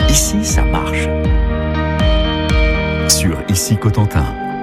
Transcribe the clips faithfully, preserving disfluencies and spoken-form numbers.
Ici, ça marche. Sur Ici Cotentin.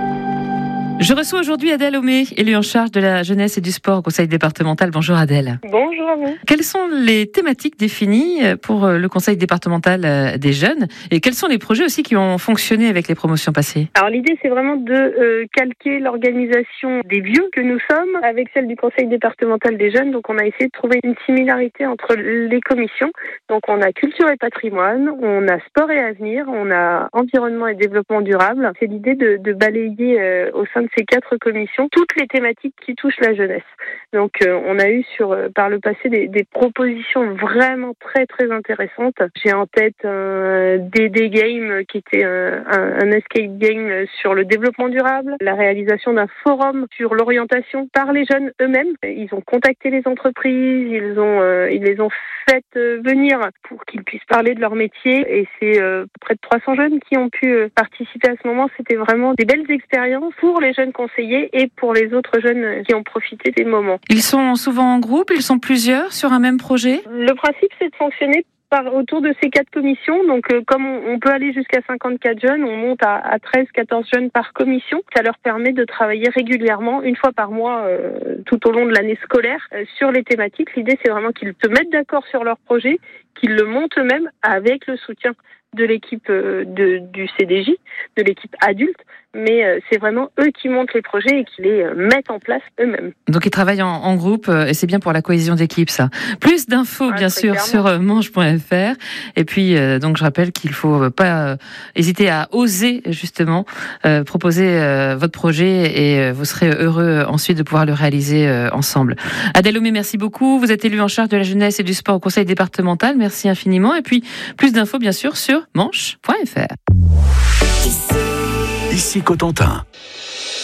Je reçois aujourd'hui Adèle Homé, élue en charge de la jeunesse et du sport au conseil départemental. Bonjour Adèle. Bonjour à vous. Quelles sont les thématiques définies pour le conseil départemental des jeunes et quels sont les projets aussi qui ont fonctionné avec les promotions passées? Alors l'idée c'est vraiment de euh, calquer l'organisation des vieux que nous sommes avec celle du conseil départemental des jeunes. Donc on a essayé de trouver une similarité entre les commissions. Donc on a culture et patrimoine, on a sport et avenir, on a environnement et développement durable. C'est l'idée de, de balayer euh, au sein de ces quatre commissions toutes les thématiques qui touchent la jeunesse. Donc euh, on a eu sur euh, par le passé des, des propositions vraiment très très intéressantes. J'ai en tête un D D Game qui était un, un, un escape game sur le développement durable, la réalisation d'un forum sur l'orientation par les jeunes eux-mêmes. Ils ont contacté les entreprises, ils ont euh, ils les ont fait venir pour qu'ils puissent parler de leur métier et c'est euh, près de trois cents jeunes qui ont pu euh, participer à ce moment. C'était vraiment des belles expériences pour les jeunes conseillers et pour les autres jeunes qui ont profité des moments. Ils sont souvent en groupe, ils sont plusieurs sur un même projet? Le principe, c'est de fonctionner par, autour de ces quatre commissions. Donc, euh, comme on, on peut aller jusqu'à cinquante-quatre jeunes, on monte à, à treize quatorze jeunes par commission. Ça leur permet de travailler régulièrement, une fois par mois, euh, tout au long de l'année scolaire, euh, sur les thématiques. L'idée, c'est vraiment qu'ils se mettent d'accord sur leur projet, qu'ils le montent eux-mêmes avec le soutien de l'équipe de, du C D J, de l'équipe adulte, mais euh, c'est vraiment eux qui montent les projets et qui les euh, mettent en place eux-mêmes. Donc ils travaillent en, en groupe euh, et c'est bien pour la cohésion d'équipe ça. Plus d'infos ah, bien sûr clairement sur euh, manche point f r et puis euh, donc je rappelle qu'il faut pas euh, hésiter à oser justement euh, proposer euh, votre projet et euh, vous serez heureux ensuite de pouvoir le réaliser euh, ensemble. Adèle Homé, merci beaucoup. Vous êtes élue en charge de la jeunesse et du sport au conseil départemental. Merci infiniment et puis plus d'infos bien sûr sur manche point f r. Ici Cotentin.